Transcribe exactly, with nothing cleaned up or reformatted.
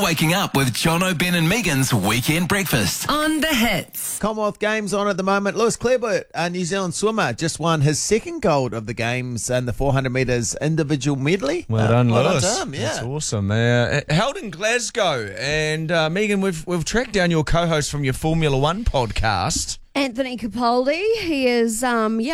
waking up with Jono, Ben and Megan's Weekend Breakfast. On the hits. Commonwealth Games on at the moment. Lewis Clareburt, a New Zealand swimmer, just won his second gold of the Games in the four hundred metres individual medley. Well Uh, done, well Lewis. done to him, yeah. That's awesome. Uh, held in Glasgow. And uh, Megan, we've we've tracked down your co-host from your Formula One podcast. Anthony Capaldi. He is, um, yeah.